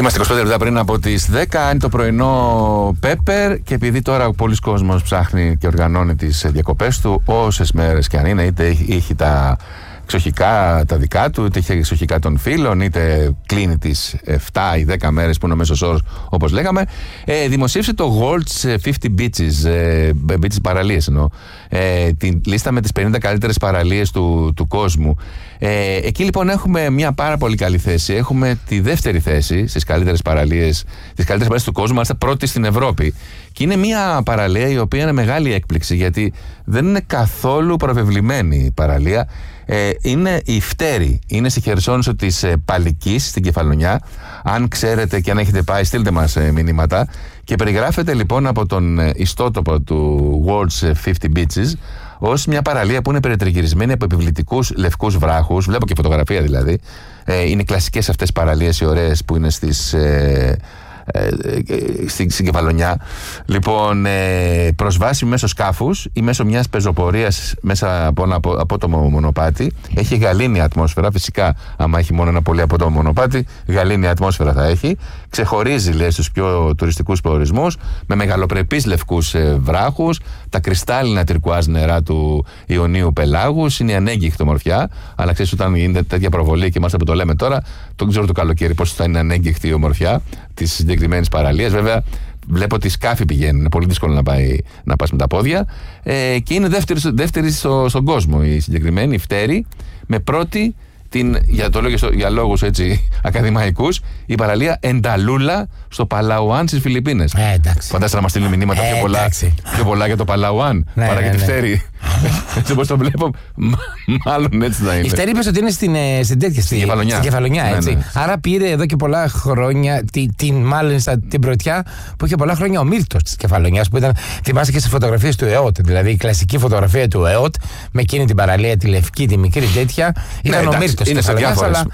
Είμαστε 25 λεπτά πριν από τις 10, είναι το πρωινό Πέπερ και επειδή τώρα πολλοί κόσμος ψάχνει και οργανώνει τις διακοπές του, όσες μέρες και αν είναι, είτε έχει τα εξοχικά τα δικά του, είτε έχει εξοχικά των φίλων, είτε κλείνει τις 7 ή 10 μέρες που είναι ο μέσος όρος, όπως λέγαμε, δημοσίευσε το World's 50 Beaches παραλίες εννοώ, την λίστα με τις 50 καλύτερες παραλίες του κόσμου. Εκεί λοιπόν έχουμε μια πάρα πολύ καλή θέση. Έχουμε τη δεύτερη θέση στις καλύτερες παραλίες του κόσμου, μάλιστα πρώτη στην Ευρώπη. Και είναι μια παραλία η οποία είναι μεγάλη έκπληξη, γιατί δεν είναι καθόλου προβεβλημένη η παραλία. Είναι η Φτέρη. Είναι στη Χερσόνησο της Παλικής, στην Κεφαλονιά. Αν ξέρετε και αν έχετε πάει, στείλτε μας μηνύματα. Και περιγράφεται λοιπόν από τον ιστότοπο του World's 50 Beaches ως μια παραλία που είναι περιτριγυρισμένη από επιβλητικούς λευκούς βράχους. Βλέπω και φωτογραφία δηλαδή. Είναι κλασικές αυτές παραλίες οι ωραίες που είναι στην Κεφαλονιά. Λοιπόν, προσβάσιμη μέσω σκάφους ή μέσω μιας πεζοπορίας μέσα από ένα απότομο μονοπάτι. Έχει γαλήνια ατμόσφαιρα. Φυσικά, άμα έχει μόνο ένα πολύ απότομο μονοπάτι, γαλήνια ατμόσφαιρα θα έχει. Ξεχωρίζει, λέει, στους πιο τουριστικούς προορισμούς με μεγαλοπρεπείς λευκούς βράχους, τα κρυστάλλινα τυρκουάζ νερά του Ιωνίου Πελάγους. Είναι η ανέγκυχτη ομορφιά. Αλλά ξέρεις, όταν γίνεται τέτοια προβολή και μάλιστα που το λέμε τώρα, το ξέρω το καλοκαίρι πώς θα είναι ανέγκυχτη η ομορφιά της συγκεκριμένης παραλίας. Βέβαια, βλέπω ότι σκάφη πηγαίνουν. Είναι πολύ δύσκολο να πας με τα πόδια. Και είναι δεύτερη στον κόσμο η συγκεκριμένη, η Φτέρη, με πρώτη για λόγους έτσι ακαδημαϊκούς, η παραλία Ενταλούλα στο Παλαουάν στις Φιλιππίνες. Φαντάζεσαι να μας στείλουν μηνύματα πιο πολλά για το Παλαουάν παρά για τη Φτέρη. Έτσι όπως το βλέπω, μάλλον έτσι θα είναι. Η Φτέρη είπες ότι είναι στην Κεφαλονιά, έτσι. Άρα πήρε εδώ και πολλά χρόνια την πρωτιά που είχε πολλά χρόνια ο Μίλτος της Κεφαλονιάς, που ήταν, θυμάσαι και στις φωτογραφίες του ΕΟΤ, δηλαδή η κλασική φωτογραφία του ΕΟΤ με εκείνη την παραλία, τη λευκή, τη μικρή τέτοια, ήταν ο Μίλτος. Είναι σε διάφορες.